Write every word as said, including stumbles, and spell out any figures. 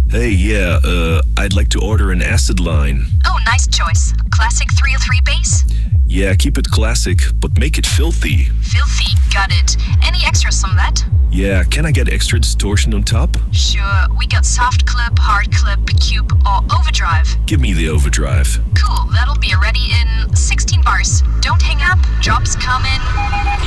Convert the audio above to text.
Hey, yeah, uh, I'd like to order an acid line. Oh, nice choice. Classic three oh three bass? Yeah, keep it classic, but make it filthy. Filthy, got it. Any extras on that? Yeah, can I get extra distortion on top? Sure, we got soft clip, hard clip, cube, or overdrive. Give me the overdrive. Cool, that'll be ready in sixteen bars. Don't hang up, job's coming.